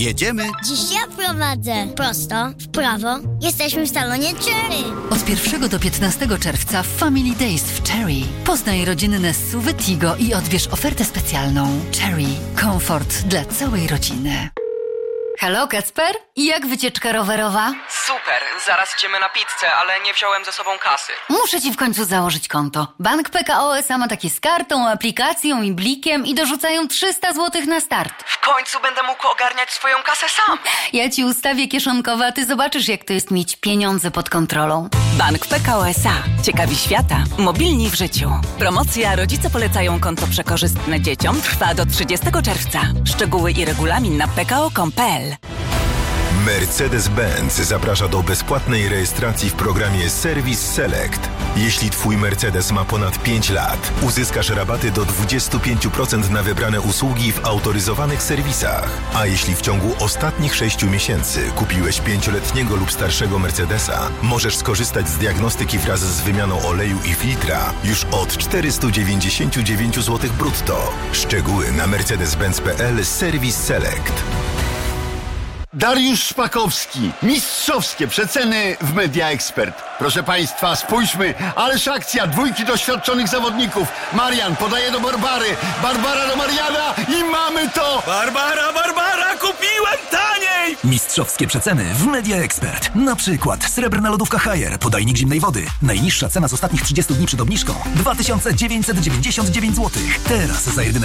Jedziemy? Dziś ja prowadzę. Prosto, w prawo. Jesteśmy w salonie Cherry. Od 1 do 15 czerwca w Family Days w Cherry. Poznaj rodzinne SUV Tigo i odbierz ofertę specjalną. Cherry. Komfort dla całej rodziny. Halo, Kacper? I jak wycieczka rowerowa? Super, zaraz idziemy na pizzę, ale nie wziąłem ze sobą kasy. Muszę ci w końcu założyć konto. Bank PKO SA ma takie z kartą, aplikacją i blikiem i dorzucają 300 zł na start. W końcu będę mógł ogarniać swoją kasę sam. Ja ci ustawię kieszonkowe, a ty zobaczysz, jak to jest mieć pieniądze pod kontrolą. Bank PKO SA. Ciekawi świata. Mobilni w życiu. Promocja Rodzice polecają konto przekorzystne dzieciom trwa do 30 czerwca. Szczegóły i regulamin na pko.com.pl. Mercedes-Benz zaprasza do bezpłatnej rejestracji w programie Service Select. Jeśli Twój Mercedes ma ponad 5 lat, uzyskasz rabaty do 25% na wybrane usługi w autoryzowanych serwisach. A jeśli w ciągu ostatnich 6 miesięcy kupiłeś 5-letniego lub starszego Mercedesa, możesz skorzystać z diagnostyki wraz z wymianą oleju i filtra już od 499 zł brutto. Szczegóły na mercedes-benz.pl Service Select. Dariusz Szpakowski. Mistrzowskie przeceny w Media Expert. Proszę Państwa, spójrzmy, ależ akcja, dwójki doświadczonych zawodników. Marian podaje do Barbary, Barbara do Mariana i mamy to! Barbara, kupiłem taniej! Mistrzowskie przeceny w Media Expert. Na przykład srebrna lodówka Haier, podajnik zimnej wody. Najniższa cena z ostatnich 30 dni przed obniżką 2999 zł. Teraz za jedyne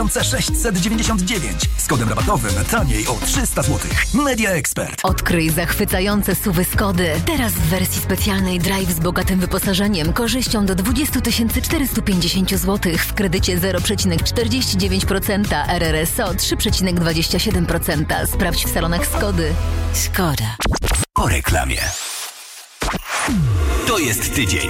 2699. Z kodem rabatowym taniej o 300 zł. Media Expert. Odkryj zachwycające SUV-y Skody. Teraz w wersji specjalnej Drive z bogatym wyposażeniem, korzyścią do 20 450 zł w kredycie 0,49%, RRSO 3,27%. Sprawdź w salonach Skody. Skoda. Po reklamie. To jest tydzień.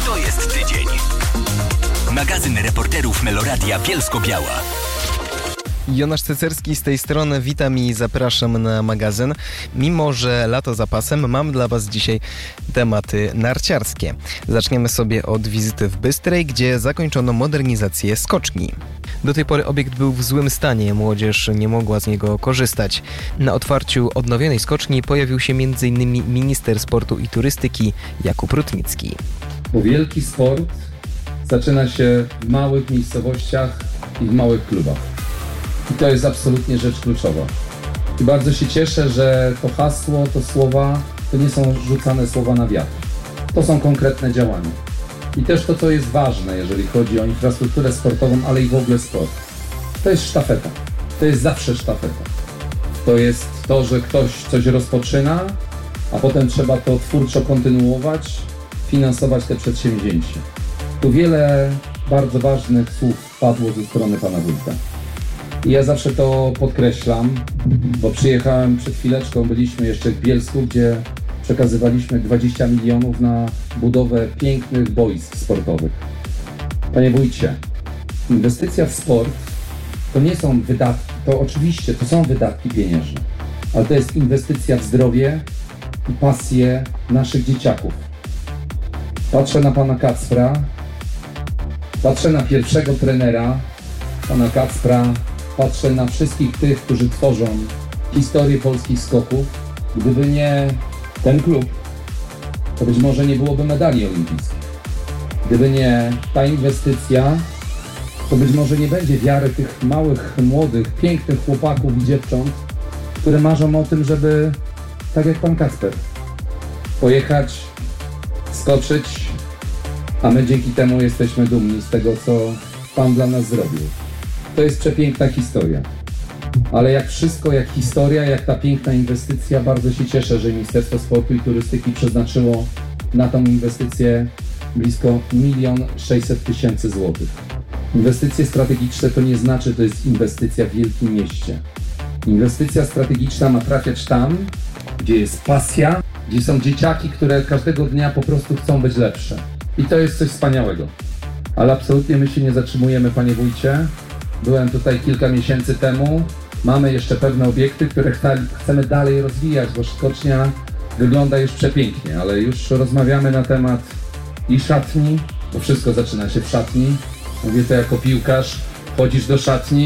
Magazyn reporterów Meloradia Bielsko-Biała. Jonasz Cecerski z tej strony, witam i zapraszam na magazyn. Mimo że lato za pasem, mam dla Was dzisiaj tematy narciarskie. Zaczniemy sobie od wizyty w Bystrej, gdzie zakończono modernizację skoczni. Do tej pory obiekt był w złym stanie, młodzież nie mogła z niego korzystać. Na otwarciu odnowionej skoczni pojawił się m.in. minister sportu i turystyki Jakub Rutnicki. Bo wielki sport zaczyna się w małych miejscowościach i w małych klubach. I to jest absolutnie rzecz kluczowa. I bardzo się cieszę, że to hasło, to słowa, to nie są rzucane słowa na wiatr. To są konkretne działania. I też to, co jest ważne, jeżeli chodzi o infrastrukturę sportową, ale i w ogóle sport. To jest sztafeta. To jest zawsze sztafeta. To jest to, że ktoś coś rozpoczyna, a potem trzeba to twórczo kontynuować, finansować te przedsięwzięcie. Tu wiele bardzo ważnych słów padło ze strony pana wójta. I ja zawsze to podkreślam, bo przyjechałem przed chwileczką, byliśmy jeszcze w Bielsku, gdzie przekazywaliśmy 20 milionów na budowę pięknych boisk sportowych. Panie wójcie, inwestycja w sport to nie są wydatki, to oczywiście to są wydatki pieniężne, ale to jest inwestycja w zdrowie i pasję naszych dzieciaków. Patrzę na pana Kacpra, patrzę na pierwszego trenera, pana Kacpra, patrzę na wszystkich tych, którzy tworzą historię polskich skoków. Gdyby nie ten klub, to być może nie byłoby medali olimpijskich. Gdyby nie ta inwestycja, to być może nie będzie wiary tych małych, młodych, pięknych chłopaków i dziewcząt, które marzą o tym, żeby, tak jak pan Kacper, pojechać, skoczyć, a my dzięki temu jesteśmy dumni z tego, co pan dla nas zrobił. To jest przepiękna historia. Ale jak wszystko, jak historia, jak ta piękna inwestycja, bardzo się cieszę, że Ministerstwo Sportu i Turystyki przeznaczyło na tą inwestycję blisko 1 600 000 złotych. Inwestycje strategiczne to nie znaczy, że to jest inwestycja w wielkim mieście. Inwestycja strategiczna ma trafiać tam, gdzie jest pasja, gdzie są dzieciaki, które każdego dnia po prostu chcą być lepsze. I to jest coś wspaniałego. Ale absolutnie my się nie zatrzymujemy, panie wójcie. Byłem tutaj kilka miesięcy temu. Mamy jeszcze pewne obiekty, które chcemy dalej rozwijać, bo skocznia wygląda już przepięknie, ale już rozmawiamy na temat i szatni, bo wszystko zaczyna się w szatni. Mówię to jako piłkarz, chodzisz do szatni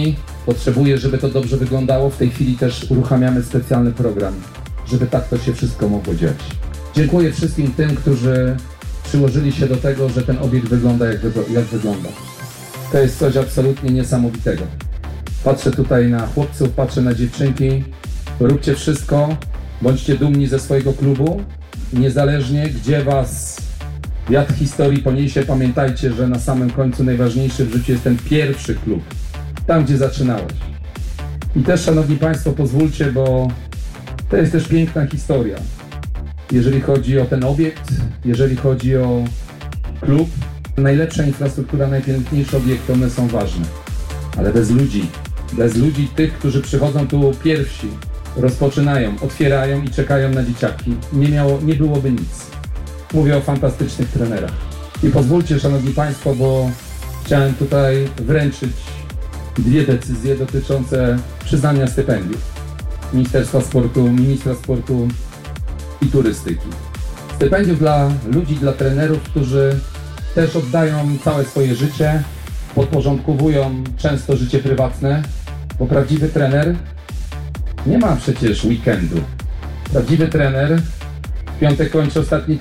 potrzebuje, żeby to dobrze wyglądało. W tej chwili też uruchamiamy specjalny program, żeby tak to się wszystko mogło dziać. Dziękuję wszystkim tym, którzy przyłożyli się do tego, że ten obiekt wygląda jak wygląda. To jest coś absolutnie niesamowitego. Patrzę tutaj na chłopców, patrzę na dziewczynki. Róbcie wszystko, bądźcie dumni ze swojego klubu. Niezależnie gdzie was wiatr historii poniesie, pamiętajcie, że na samym końcu najważniejszy w życiu jest ten pierwszy klub. Tam, gdzie zaczynałeś. I też, szanowni państwo, pozwólcie, bo to jest też piękna historia. Jeżeli chodzi o ten obiekt, jeżeli chodzi o klub, najlepsza infrastruktura, najpiękniejsze obiekty, one są ważne. Ale bez ludzi tych, którzy przychodzą tu pierwsi, rozpoczynają, otwierają i czekają na dzieciaki, nie byłoby nic. Mówię o fantastycznych trenerach. I pozwólcie, szanowni państwo, bo chciałem tutaj wręczyć 2 decyzje dotyczące przyznania stypendiów Ministerstwa Sportu, Ministra Sportu i Turystyki. Stypendiów dla ludzi, dla trenerów, którzy też oddają całe swoje życie, podporządkowują często życie prywatne, bo prawdziwy trener nie ma przecież weekendu. Prawdziwy trener w piątek kończy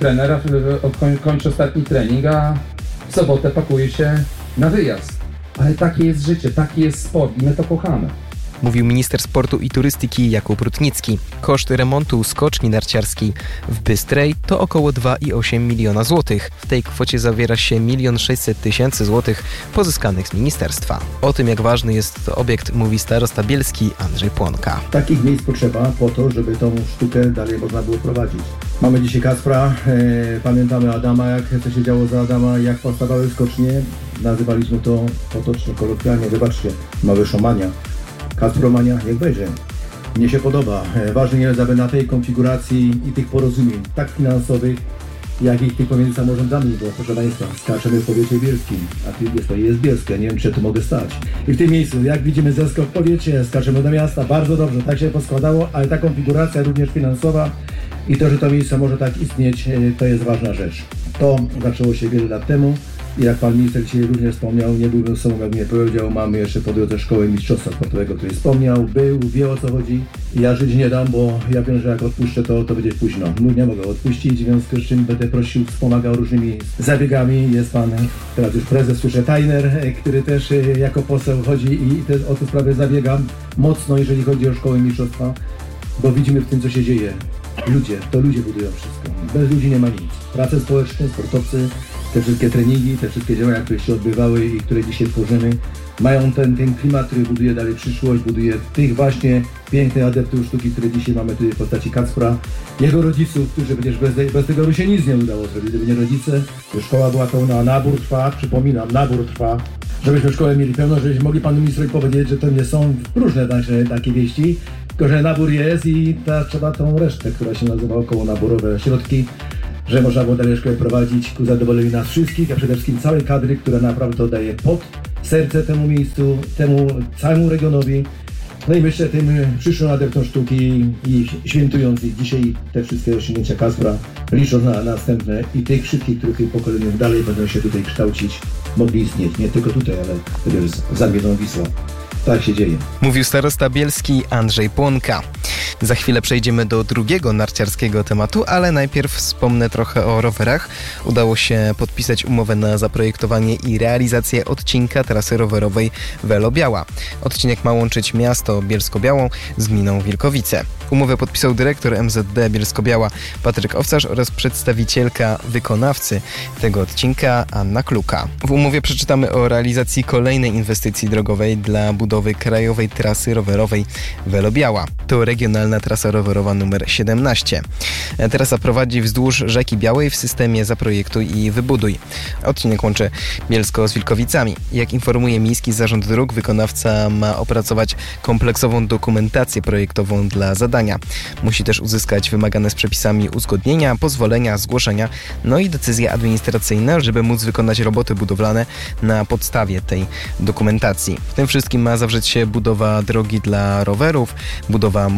ostatni trening, a w sobotę pakuje się na wyjazd. Ale takie jest życie, taki jest sport i my to kochamy. Mówił minister sportu i turystyki Jakub Rutnicki. Koszt remontu skoczni narciarskiej w Bystrej to około 2,8 miliona złotych. W tej kwocie zawiera się 1 600 000 złotych pozyskanych z ministerstwa. O tym, jak ważny jest to obiekt, mówi starosta bielski Andrzej Płonka. Takich miejsc potrzeba po to, żeby tą sztukę dalej można było prowadzić. Mamy dzisiaj Kacpra, pamiętamy Adama, jak to się działo za Adama, jak powstawały skocznie. Nazywaliśmy to potocznie, kolokwialnie, wybaczcie, małe szomania. Kacpromania, jak będzie. Mnie się podoba. Ważne jest, aby na tej konfiguracji i tych porozumień, tak finansowych, jak i tych pomiędzy samorządami, bo proszę Państwa, skaczemy w powiecie bielskim, a tu jest bielskie, nie wiem, czy tu mogę stać. I w tym miejscu, jak widzimy zeskok w powiecie, skaczemy do miasta, bardzo dobrze, tak się poskładało, ale ta konfiguracja również finansowa i to, że to miejsce może tak istnieć, to jest ważna rzecz. To zaczęło się wiele lat temu. I jak pan minister dzisiaj również wspomniał, nie byłbym sobą, jak mnie powiedział, mamy jeszcze po drodze szkołę mistrzostwa sportowego, który wspomniał, wie o co chodzi. I ja żyć nie dam, bo ja wiem, że jak odpuszczę, to będzie późno. Nie mogę odpuścić, w związku z czym będę prosił, wspomagał różnymi zabiegami. Jest pan, teraz już prezes, słyszę, Tajner, który też jako poseł chodzi i o tę sprawę zabiegam mocno, jeżeli chodzi o szkołę mistrzostwa, bo widzimy w tym, co się dzieje. Ludzie budują wszystko. Bez ludzi nie ma nic. Prace społeczne, sportowcy, te wszystkie treningi, te wszystkie działania, które się odbywały i które dzisiaj tworzymy, mają ten klimat, który buduje dalej przyszłość, buduje tych właśnie pięknych adeptów sztuki, które dzisiaj mamy tutaj w postaci Kacpra, jego rodziców, którzy przecież bez tego by się nic nie udało zrobić. Gdyby nie rodzice, to szkoła była pełna, nabór trwa, przypominam, nabór trwa. Żebyśmy szkołę mieli pełną, żebyśmy mogli panu ministrowi powiedzieć, że to nie są różne takie wieści, tylko że nabór jest i trzeba tą resztę, która się nazywa około naborowe środki, że można było dalej szkołę prowadzić ku zadowoleniu nas wszystkich, a przede wszystkim całej kadry, która naprawdę oddaje pod serce temu miejscu, temu całemu regionowi. No i myślę tym przyszłym adeptom sztuki i świętując ich dzisiaj te wszystkie osiągnięcia Kacpra, licząc na następne i tych wszystkich, których w tym pokoleniu dalej będą się tutaj kształcić, mogli istnieć. Nie tylko tutaj, ale również za Miedą Wisłą. Tak się dzieje. Mówił starosta bielski Andrzej Płonka. Za chwilę przejdziemy do drugiego narciarskiego tematu, ale najpierw wspomnę trochę o rowerach. Udało się podpisać umowę na zaprojektowanie i realizację odcinka trasy rowerowej Welo-Biała. Odcinek ma łączyć miasto Bielsko-Białą z gminą Wilkowice. Umowę podpisał dyrektor MZD Bielsko-Biała Patryk Owcarz oraz przedstawicielka wykonawcy tego odcinka Anna Kluka. W umowie przeczytamy o realizacji kolejnej inwestycji drogowej dla budowy krajowej trasy rowerowej Welo-Biała. To regionalna trasa rowerowa numer 17. Trasa prowadzi wzdłuż rzeki Białej w systemie Zaprojektuj i Wybuduj. Odcinek łączy Bielsko z Wilkowicami. Jak informuje Miejski Zarząd Dróg, wykonawca ma opracować kompleksową dokumentację projektową dla zadania. Musi też uzyskać wymagane z przepisami uzgodnienia, pozwolenia, zgłoszenia, no i decyzje administracyjne, żeby móc wykonać roboty budowlane na podstawie tej dokumentacji. W tym wszystkim ma zawrzeć się budowa drogi dla rowerów, budowa mostu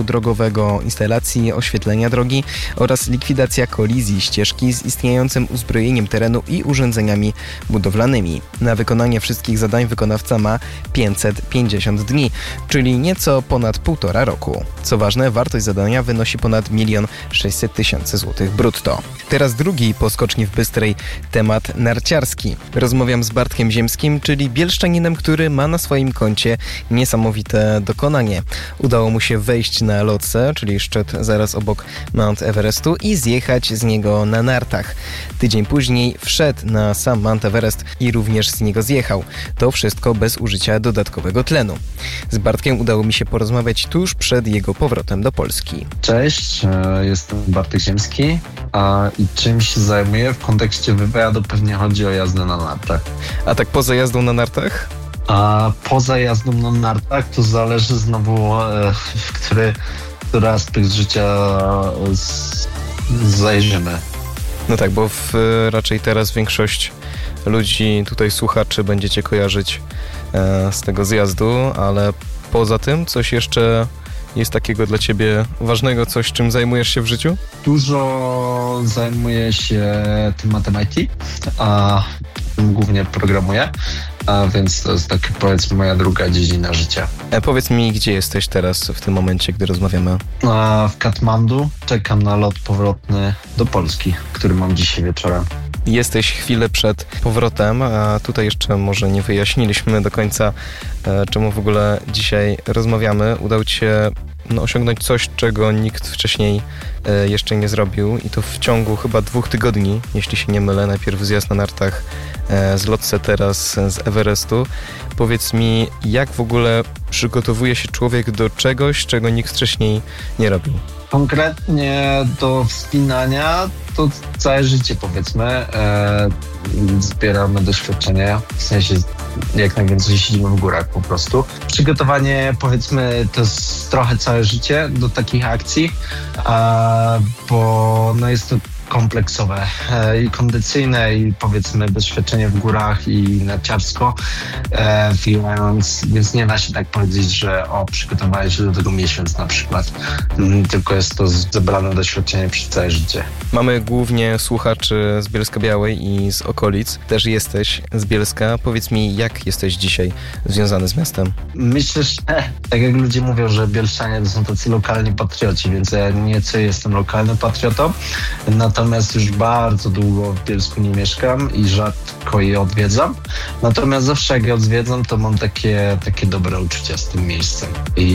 drogowego, instalacji oświetlenia drogi oraz likwidacja kolizji ścieżki z istniejącym uzbrojeniem terenu i urządzeniami budowlanymi. Na wykonanie wszystkich zadań wykonawca ma 550 dni, czyli nieco ponad 1,5 roku. Co ważne, wartość zadania wynosi ponad 1 600 000 złotych brutto. Teraz drugi po skoczni w Bystrej temat narciarski. Rozmawiam z Bartkiem Ziemskim, czyli bielszczaninem, który ma na swoim koncie niesamowite dokonanie. Udało mu się wejść na Lhotse, czyli szczyt zaraz obok Mount Everestu i zjechać z niego na nartach. Tydzień później wszedł na sam Mount Everest i również z niego zjechał. To wszystko bez użycia dodatkowego tlenu. Z Bartkiem udało mi się porozmawiać tuż przed jego powrotem do Polski. Cześć, jestem Bartek Ziemski i czym się zajmuję w kontekście wywiadu pewnie chodzi o jazdę na nartach. A tak poza jazdą na nartach? A poza jazdą na nartach to zależy znowu, który aspekt życia zajrzymy. No tak, bo raczej teraz większość ludzi, tutaj słuchaczy, będziecie kojarzyć z tego zjazdu, ale poza tym coś jeszcze jest takiego dla ciebie ważnego, coś czym zajmujesz się w życiu? Dużo zajmuję się tematem IT, a głównie programuję, a więc to jest taka, powiedzmy, moja druga dziedzina życia. Powiedz mi, gdzie jesteś teraz w tym momencie, gdy rozmawiamy? W Katmandu. Czekam na lot powrotny do Polski, który mam dzisiaj wieczorem. Jesteś chwilę przed powrotem, a tutaj jeszcze może nie wyjaśniliśmy do końca, czemu w ogóle dzisiaj rozmawiamy. Udało ci się osiągnąć coś, czego nikt wcześniej jeszcze nie zrobił i to w ciągu chyba 2 tygodni, jeśli się nie mylę. Najpierw zjazd na nartach z Lhotse, teraz z Everestu. Powiedz mi, jak w ogóle przygotowuje się człowiek do czegoś, czego nikt wcześniej nie robił? Konkretnie do wspinania to całe życie, powiedzmy, zbieramy doświadczenia, w sensie jak najwięcej siedzimy w górach po prostu. Przygotowanie, powiedzmy, to jest trochę całe życie do takich akcji, bo jest to kompleksowe i kondycyjne i, powiedzmy, doświadczenie w górach i narciarsko, więc nie da się tak powiedzieć, że przygotowałeś się do tego miesiąc na przykład, tylko jest to zebrane doświadczenie przez całe życie. Mamy głównie słuchaczy z Bielska-Białej i z okolic. Też jesteś z Bielska. Powiedz mi, jak jesteś dzisiaj związany z miastem? Myślę, że tak jak ludzie mówią, że Bielszczanie to są tacy lokalni patrioci, więc ja nieco jestem lokalnym patriotą. Natomiast już bardzo długo w Bielsku nie mieszkam i rzadko je odwiedzam. Natomiast zawsze jak je odwiedzam, to mam takie dobre uczucia z tym miejscem.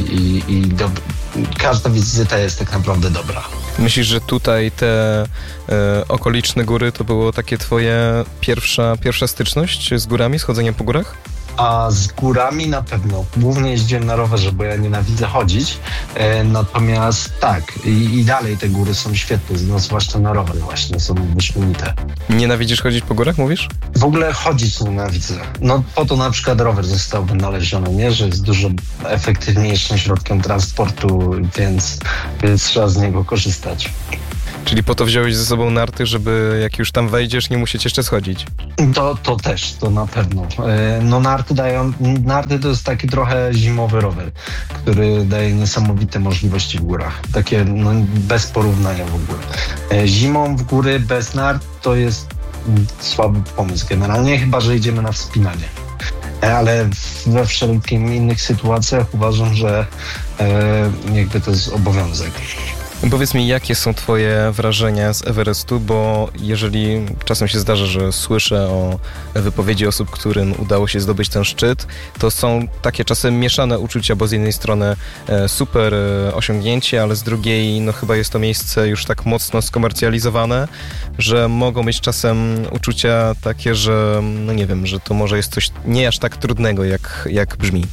Każda wizyta jest tak naprawdę dobra. Myślisz, że tutaj te okoliczne góry to było takie twoje pierwsza styczność z górami, z chodzeniem po górach? A z górami na pewno. Głównie jeździłem na rowerze, bo ja nienawidzę chodzić. Natomiast tak, i dalej te góry są świetne, no, zwłaszcza na rower właśnie, są wyśmienite. Nienawidzisz chodzić po górach, mówisz? W ogóle chodzić nienawidzę. No po to na przykład rower został wynaleziony, nie? Że jest dużo efektywniejszym środkiem transportu, więc trzeba z niego korzystać. Czyli po to wziąłeś ze sobą narty, żeby jak już tam wejdziesz, nie musieć jeszcze schodzić? To też, to na pewno. No narty to jest taki trochę zimowy rower, który daje niesamowite możliwości w górach. Takie bez porównania w ogóle. Zimą w góry bez nart to jest słaby pomysł generalnie, chyba że idziemy na wspinanie. Ale we wszelkich innych sytuacjach uważam, że jakby to jest obowiązek. Powiedz mi, jakie są twoje wrażenia z Everestu, bo jeżeli czasem się zdarza, że słyszę o wypowiedzi osób, którym udało się zdobyć ten szczyt, to są takie czasem mieszane uczucia, bo z jednej strony super osiągnięcie, ale z drugiej chyba jest to miejsce już tak mocno skomercjalizowane, że mogą mieć czasem uczucia takie, że nie wiem, że to może jest coś nie aż tak trudnego, jak brzmi.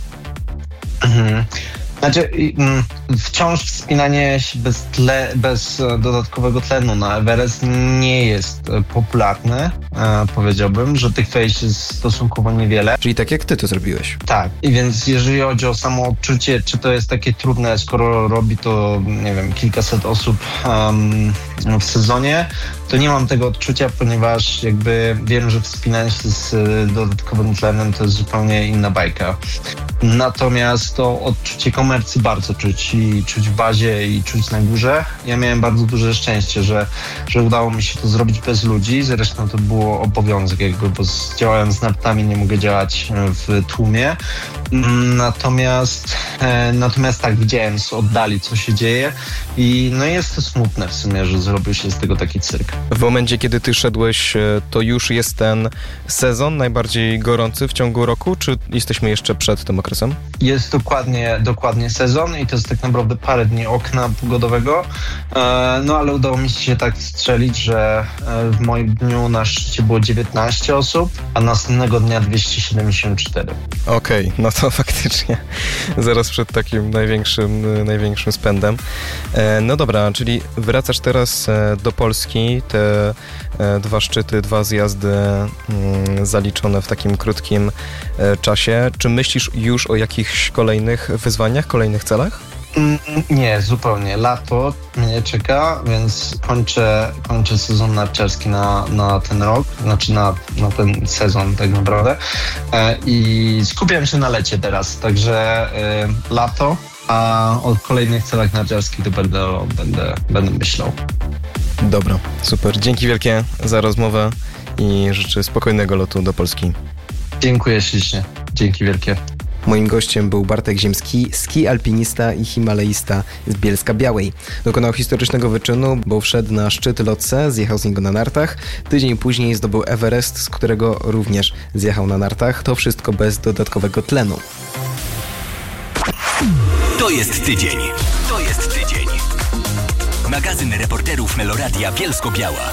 Znaczy, wciąż wspinanie się bez dodatkowego tlenu na Everest nie jest popularne powiedziałbym, że tych wejść jest stosunkowo niewiele. Czyli tak jak ty to zrobiłeś. Tak. I więc jeżeli chodzi o samo odczucie, czy to jest takie trudne, skoro robi to, nie wiem, kilkaset osób w sezonie, to nie mam tego odczucia, ponieważ jakby wiem, że wspinanie się z dodatkowym tlenem to jest zupełnie inna bajka. Natomiast to odczucie komercji bardzo czuć i czuć w bazie i czuć na górze. Ja miałem bardzo duże szczęście, że udało mi się to zrobić bez ludzi. Zresztą to było obowiązek jakby, bo działając z nartami nie mogę działać w tłumie. Natomiast tak, widziałem z oddali, co się dzieje i no jest to smutne w sumie, że zrobił się z tego taki cyrk. W momencie, kiedy ty szedłeś, to już jest ten sezon najbardziej gorący w ciągu roku, czy jesteśmy jeszcze przed tym okresem? Jest dokładnie sezon i to jest tak naprawdę parę dni okna pogodowego, no ale udało mi się tak strzelić, że w moim dniu na szczycie było 19 osób, a następnego dnia 274. Okej, no to faktycznie zaraz przed takim największym spędem. No dobra, czyli wracasz teraz do Polski, te 2 szczyty, 2 zjazdy zaliczone w takim krótkim czasie. Czy myślisz już o jakichś kolejnych wyzwaniach, kolejnych celach? Nie, zupełnie. Lato mnie czeka, więc kończę sezon narciarski na ten rok, znaczy na ten sezon tak naprawdę i skupiam się na lecie teraz, także lato, a o kolejnych celach narciarskich to będę myślał. Dobra, super. Dzięki wielkie za rozmowę i życzę spokojnego lotu do Polski. Dziękuję ślicznie. Dzięki wielkie. Moim gościem był Bartek Ziemski, ski-alpinista i himalaista z Bielska-Białej. Dokonał historycznego wyczynu, bo wszedł na szczyt Lhotse, zjechał z niego na nartach. Tydzień później zdobył Everest, z którego również zjechał na nartach. To wszystko bez dodatkowego tlenu. To jest tydzień. Magazyn reporterów Meloradia Bielsko-Biała.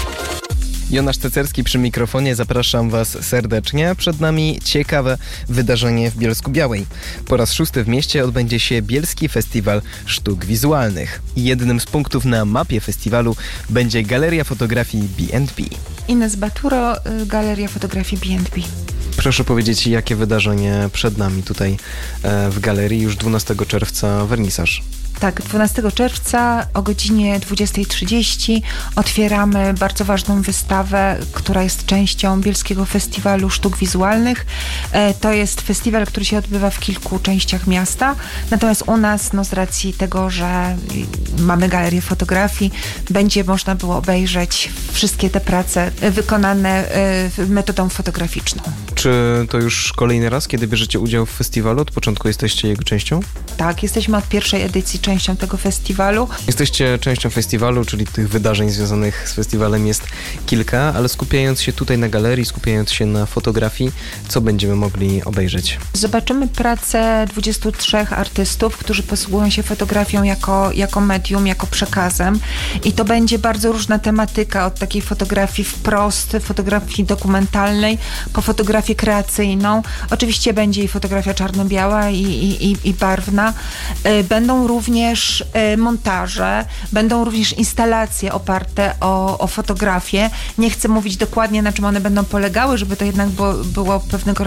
Jonasz Cecerski przy mikrofonie, zapraszam Was serdecznie. Przed nami ciekawe wydarzenie w Bielsku-Białej. Po raz 6 w mieście odbędzie się Bielski Festiwal Sztuk Wizualnych. Jednym z punktów na mapie festiwalu będzie Galeria Fotografii B&B. Ines Baturo, Galeria Fotografii B&B. Proszę powiedzieć, jakie wydarzenie przed nami tutaj w galerii, już 12 czerwca wernisaż. Tak, 12 czerwca o godzinie 20:30 otwieramy bardzo ważną wystawę, która jest częścią Bielskiego Festiwalu Sztuk Wizualnych. To jest festiwal, który się odbywa w kilku częściach miasta, natomiast u nas, z racji tego, że mamy galerię fotografii, będzie można było obejrzeć wszystkie te prace wykonane metodą fotograficzną. Czy to już kolejny raz, kiedy bierzecie udział w festiwalu? Od początku jesteście jego częścią? Tak, jesteśmy od pierwszej edycji częścią tego festiwalu. Jesteście częścią festiwalu, czyli tych wydarzeń związanych z festiwalem jest kilka, ale skupiając się tutaj na galerii, skupiając się na fotografii, co będziemy mogli obejrzeć? Zobaczymy pracę 23 artystów, którzy posługują się fotografią jako medium, jako przekazem i to będzie bardzo różna tematyka, od takiej fotografii wprost, fotografii dokumentalnej, po fotografię kreacyjną. Oczywiście będzie i fotografia czarno-biała i barwna. Będą również montaże, będą również instalacje oparte o fotografię. Nie chcę mówić dokładnie, na czym one będą polegały, żeby to jednak była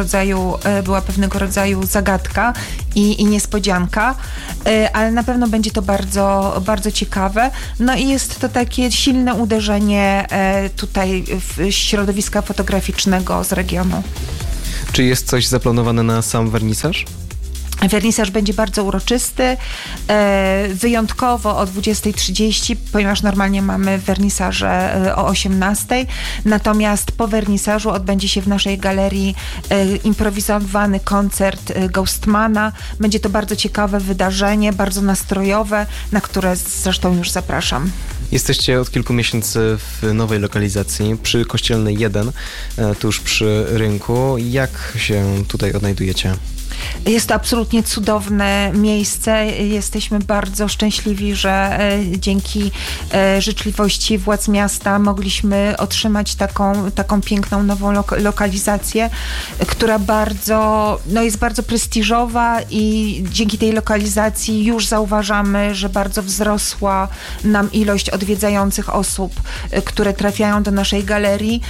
pewnego rodzaju zagadka i niespodzianka, ale na pewno będzie to bardzo, bardzo ciekawe. No i jest to takie silne uderzenie tutaj w środowiska fotograficznego z regionu. Czy jest coś zaplanowane na sam wernisaż? Wernisaż będzie bardzo uroczysty, wyjątkowo o 20:30, ponieważ normalnie mamy wernisaże o 18:00, natomiast po wernisażu odbędzie się w naszej galerii improwizowany koncert Ghostmana. Będzie to bardzo ciekawe wydarzenie, bardzo nastrojowe, na które zresztą już zapraszam. Jesteście od kilku miesięcy w nowej lokalizacji, przy Kościelnej 1, tuż przy rynku. Jak się tutaj odnajdujecie? Jest to absolutnie cudowne miejsce. Jesteśmy bardzo szczęśliwi, że dzięki życzliwości władz miasta mogliśmy otrzymać taką piękną, nową lokalizację, która jest bardzo prestiżowa i dzięki tej lokalizacji już zauważamy, że bardzo wzrosła nam ilość odwiedzających osób, które trafiają do naszej galerii.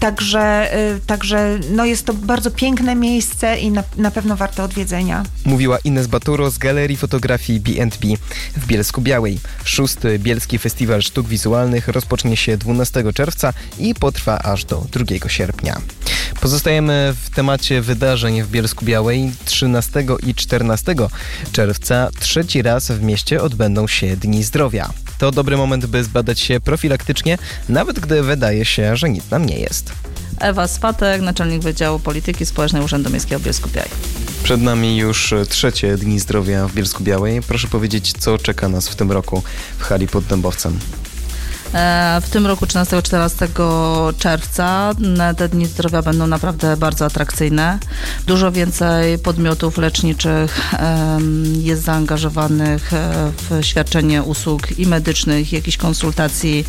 Także jest to bardzo piękne miejsce i na pewno warte odwiedzenia. Mówiła Ines Baturo z Galerii Fotografii B&B w Bielsku-Białej. 6. Bielski Festiwal Sztuk Wizualnych rozpocznie się 12 czerwca i potrwa aż do 2 sierpnia. Pozostajemy w temacie wydarzeń w Bielsku-Białej. 13 i 14 czerwca trzeci raz w mieście odbędą się Dni Zdrowia. To dobry moment, by zbadać się profilaktycznie, nawet gdy wydaje się, że nic nam nie jest. Ewa Swatek, naczelnik Wydziału Polityki Społecznej Urzędu Miejskiego Bielsko-Białej. Przed nami już 3. Dni Zdrowia w Bielsku-Białej. Proszę powiedzieć, co czeka nas w tym roku w hali pod Dębowcem. W tym roku 13-14 czerwca te Dni Zdrowia będą naprawdę bardzo atrakcyjne. Dużo więcej podmiotów leczniczych jest zaangażowanych w świadczenie usług i medycznych, jakichś konsultacji,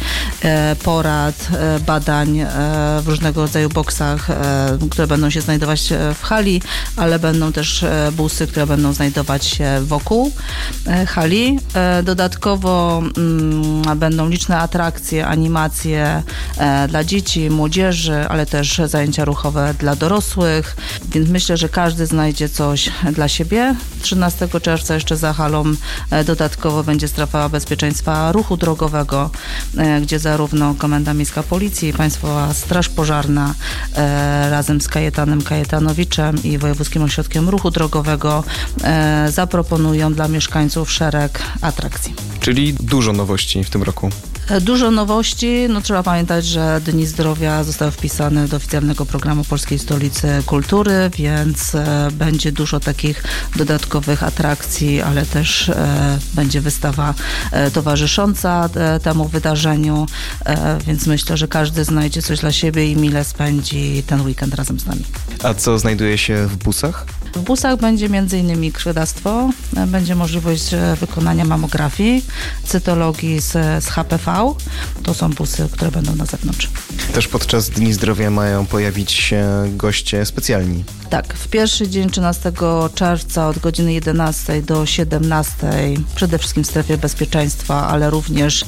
porad, badań w różnego rodzaju boksach, które będą się znajdować w hali, ale będą też busy, które będą znajdować się wokół hali. Dodatkowo będą liczne atrakcje, animacje dla dzieci, młodzieży, ale też zajęcia ruchowe dla dorosłych, więc myślę, że każdy znajdzie coś dla siebie. 13 czerwca jeszcze za halą dodatkowo będzie strefa bezpieczeństwa ruchu drogowego, gdzie zarówno Komenda Miejska Policji, Państwowa Straż Pożarna razem z Kajetanem Kajetanowiczem i Wojewódzkim Ośrodkiem Ruchu Drogowego zaproponują dla mieszkańców szereg atrakcji. Czyli dużo nowości w tym roku. Dużo nowości. Trzeba pamiętać, że Dni Zdrowia zostały wpisane do oficjalnego programu Polskiej Stolicy Kultury, więc będzie dużo takich dodatkowych atrakcji, ale też będzie wystawa towarzysząca temu wydarzeniu, więc myślę, że każdy znajdzie coś dla siebie i mile spędzi ten weekend razem z nami. A co znajduje się w busach? W busach będzie m.in. krwiodawstwo, będzie możliwość wykonania mamografii, cytologii z HPV. To są busy, które będą na zewnątrz. Też podczas Dni Zdrowia mają pojawić się goście specjalni. Tak, w pierwszy dzień 13 czerwca od godziny 11 do 17, przede wszystkim w strefie bezpieczeństwa, ale również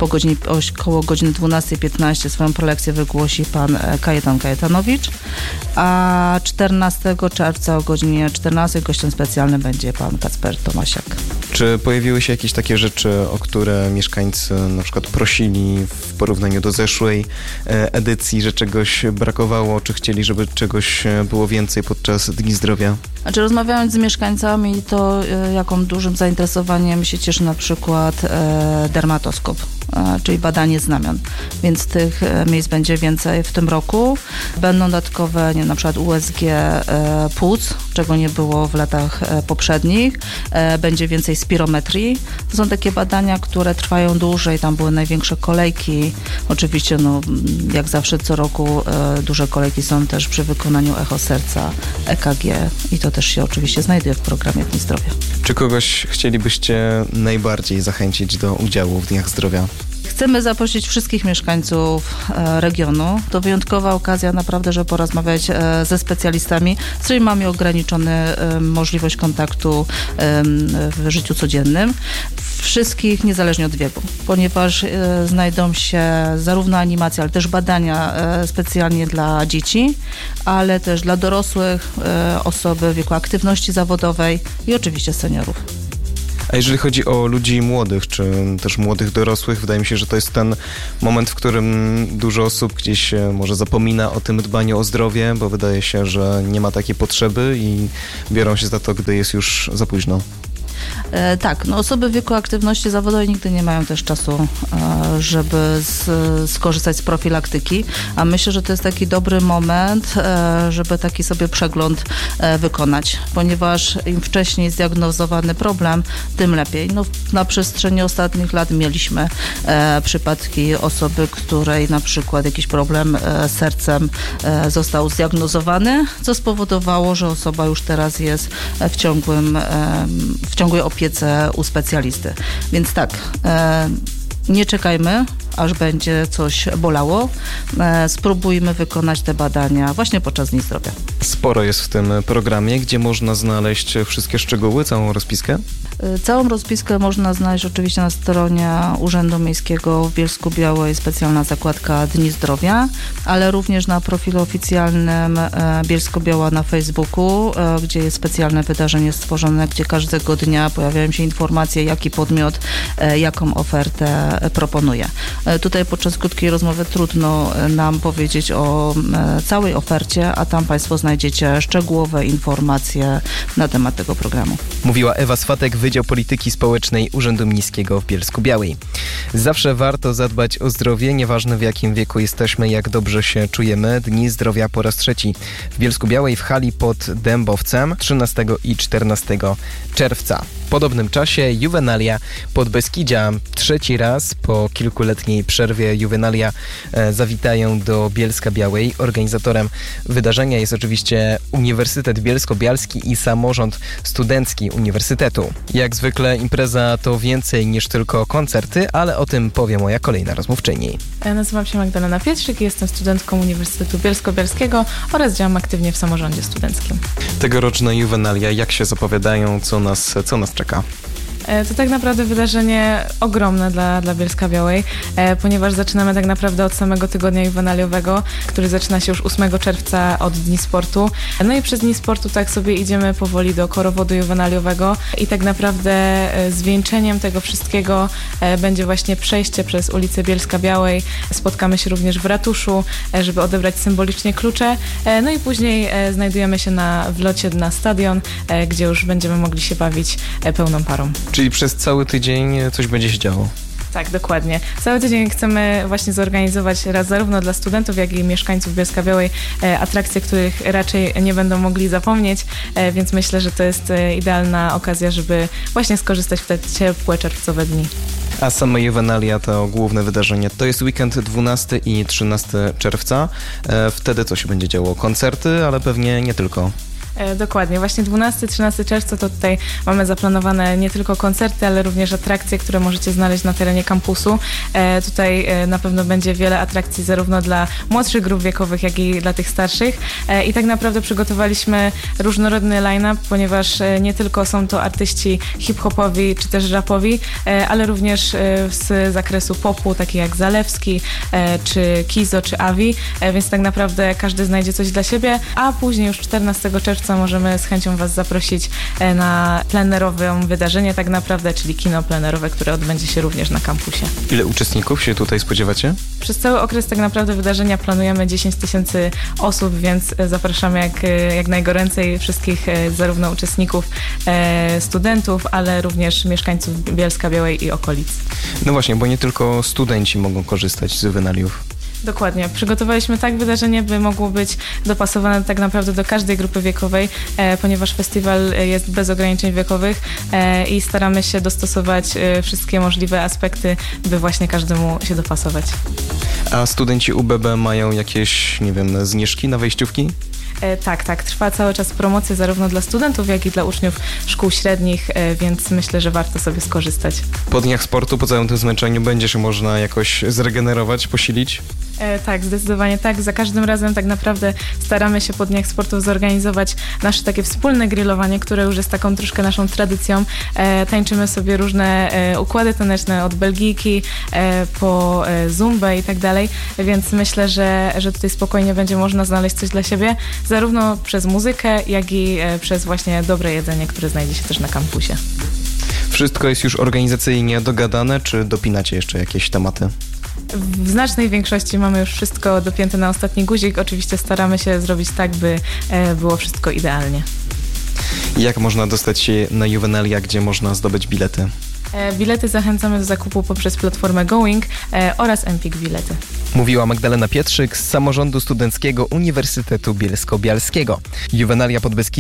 koło godziny 12:15 swoją prelekcję wygłosi pan Kajetan Kajetanowicz, a 14 czerwca o godzinie 14 gościem specjalnym będzie pan Kacper Tomasiak. Czy pojawiły się jakieś takie rzeczy, o które mieszkańcy na przykład prosili w porównaniu do zeszłej edycji, że czegoś brakowało, czy chcieli, żeby czegoś było więcej podczas Dni Zdrowia? Rozmawiając z mieszkańcami, to jaką dużym zainteresowaniem się cieszy na przykład dermatoskop, czyli badanie znamion. Więc tych miejsc będzie więcej w tym roku. Będą dodatkowe, na przykład USG płuc, czego nie było w latach poprzednich. Będzie więcej spirometrii. To są takie badania, które trwają dłużej. Tam były największe kolejki. Oczywiście, jak zawsze co roku duże kolejki są też przy wykonaniu echo serca, EKG i to też się oczywiście znajduje w programie Dni Zdrowia. Czy kogoś chcielibyście najbardziej zachęcić do udziału w Dniach Zdrowia? Chcemy zaprosić wszystkich mieszkańców regionu. To wyjątkowa okazja naprawdę, żeby porozmawiać ze specjalistami, z którymi mamy ograniczony możliwość kontaktu w życiu codziennym. Wszystkich niezależnie od wieku, ponieważ znajdą się zarówno animacje, ale też badania specjalnie dla dzieci, ale też dla dorosłych, osoby w wieku aktywności zawodowej i oczywiście seniorów. A jeżeli chodzi o ludzi młodych, czy też młodych dorosłych, wydaje mi się, że to jest ten moment, w którym dużo osób gdzieś może zapomina o tym dbaniu o zdrowie, bo wydaje się, że nie ma takiej potrzeby i biorą się za to, gdy jest już za późno. Tak, no osoby w wieku aktywności zawodowej nigdy nie mają też czasu, żeby skorzystać z profilaktyki, a myślę, że to jest taki dobry moment, żeby taki sobie przegląd wykonać, ponieważ im wcześniej zdiagnozowany problem, tym lepiej. No, na przestrzeni ostatnich lat mieliśmy przypadki osoby, której na przykład jakiś problem z sercem został zdiagnozowany, co spowodowało, że osoba już teraz jest w ciągłej opiece u specjalisty. Więc tak, nie czekajmy, aż będzie coś bolało. Spróbujmy wykonać te badania właśnie podczas Dni Zdrowia. Sporo jest w tym programie, gdzie można znaleźć wszystkie szczegóły, całą rozpiskę? Całą rozpiskę można znaleźć oczywiście na stronie Urzędu Miejskiego w Bielsku-Białej, specjalna zakładka Dni Zdrowia, ale również na profilu oficjalnym Bielsko-Biała na Facebooku, gdzie jest specjalne wydarzenie stworzone, gdzie każdego dnia pojawiają się informacje, jaki podmiot, jaką ofertę proponuje. Tutaj podczas krótkiej rozmowy trudno nam powiedzieć o całej ofercie, a tam Państwo znajdziecie szczegółowe informacje na temat tego programu. Mówiła Ewa Swatek, Wydział Polityki Społecznej Urzędu Miejskiego w Bielsku-Białej. Zawsze warto zadbać o zdrowie, nieważne w jakim wieku jesteśmy, jak dobrze się czujemy. Dni Zdrowia po raz trzeci w Bielsku-Białej w hali pod Dębowcem 13 i 14 czerwca. W podobnym czasie Juwenalia Podbeskidzia. Trzeci raz po kilkuletniej przerwie Juwenalia zawitają do Bielska-Białej. Organizatorem wydarzenia jest oczywiście Uniwersytet Bielsko-Bialski i samorząd studencki Uniwersytetu. Jak zwykle impreza to więcej niż tylko koncerty, ale o tym powie moja kolejna rozmówczyni. Nazywam się Magdalena Pietrzyk i jestem studentką Uniwersytetu Bielsko-Bialskiego oraz działam aktywnie w samorządzie studenckim. Tegoroczne Juwenalia, jak się zapowiadają, co nas czeka? To tak naprawdę wydarzenie ogromne dla Bielska-Białej, ponieważ zaczynamy tak naprawdę od samego tygodnia juwenaliowego, który zaczyna się już 8 czerwca od Dni Sportu. No i przez Dni Sportu tak sobie idziemy powoli do korowodu juwenaliowego i tak naprawdę zwieńczeniem tego wszystkiego będzie właśnie przejście przez ulicę Bielska-Białej. Spotkamy się również w ratuszu, żeby odebrać symbolicznie klucze. No i później znajdujemy się w locie na stadion, gdzie już będziemy mogli się bawić pełną parą. Czyli przez cały tydzień coś będzie się działo? Tak, dokładnie. Cały tydzień chcemy właśnie zorganizować zarówno dla studentów, jak i mieszkańców Bielska-Białej atrakcje, których raczej nie będą mogli zapomnieć, więc myślę, że to jest idealna okazja, żeby właśnie skorzystać w te ciepłe czerwcowe dni. A same Juwenalia, to główne wydarzenie, to jest weekend 12 i 13 czerwca. Wtedy co się będzie działo? Koncerty, ale pewnie nie tylko. Dokładnie. Właśnie 12-13 czerwca to tutaj mamy zaplanowane nie tylko koncerty, ale również atrakcje, które możecie znaleźć na terenie kampusu. Tutaj na pewno będzie wiele atrakcji zarówno dla młodszych grup wiekowych, jak i dla tych starszych. I tak naprawdę przygotowaliśmy różnorodny line-up, ponieważ nie tylko są to artyści hip-hopowi czy też rapowi, ale również z zakresu popu, taki jak Zalewski, czy Kizo, czy Avi, więc tak naprawdę każdy znajdzie coś dla siebie, a później już 14 czerwca możemy z chęcią Was zaprosić na plenerowe wydarzenie tak naprawdę, czyli kino plenerowe, które odbędzie się również na kampusie. Ile uczestników się tutaj spodziewacie? Przez cały okres tak naprawdę wydarzenia planujemy 10 000 osób, więc zapraszamy jak najgoręcej wszystkich zarówno uczestników, studentów, ale również mieszkańców Bielska-Białej i okolic. No właśnie, bo nie tylko studenci mogą korzystać z juwenaliów. Dokładnie. Przygotowaliśmy tak wydarzenie, by mogło być dopasowane tak naprawdę do każdej grupy wiekowej, ponieważ festiwal jest bez ograniczeń wiekowych i staramy się dostosować wszystkie możliwe aspekty, by właśnie każdemu się dopasować. A studenci UBB mają jakieś, nie wiem, zniżki na wejściówki? Tak. Trwa cały czas promocja zarówno dla studentów, jak i dla uczniów szkół średnich, więc myślę, że warto sobie skorzystać. Po dniach sportu, po całym tym zmęczeniu będzie się można jakoś zregenerować, posilić? Tak, zdecydowanie tak. Za każdym razem tak naprawdę staramy się po dniach sportu zorganizować nasze takie wspólne grillowanie, które już jest taką troszkę naszą tradycją. Tańczymy sobie różne układy taneczne od belgijki po zumbę i tak dalej, więc myślę, że tutaj spokojnie będzie można znaleźć coś dla siebie, zarówno przez muzykę, jak i przez właśnie dobre jedzenie, które znajdzie się też na kampusie. Wszystko jest już organizacyjnie dogadane, czy dopinacie jeszcze jakieś tematy? W znacznej większości mamy już wszystko dopięte na ostatni guzik. Oczywiście staramy się zrobić tak, by było wszystko idealnie. Jak można dostać się na Juvenalia, gdzie można zdobyć bilety? Bilety zachęcamy do zakupu poprzez platformę Going oraz Empik Bilety. Mówiła Magdalena Pietrzyk z Samorządu Studenckiego Uniwersytetu Bielsko-Bialskiego. Juvenalia Podbeskidzia